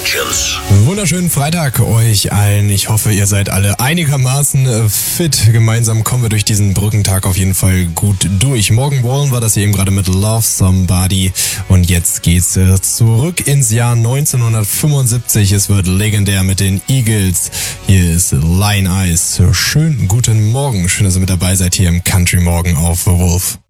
Legends. Wunderschönen Freitag euch allen. Ich hoffe, ihr seid alle einigermaßen fit. Gemeinsam kommen wir durch diesen Brückentag auf jeden Fall gut durch. Morgan Wallen war das hier eben gerade mit Love Somebody. Und jetzt geht's zurück ins Jahr 1975. Es wird legendär mit den Eagles. Hier ist Lion Eyes. Schönen guten Morgen. Schön, dass ihr mit dabei seid hier im Country Morgen auf The Wolf.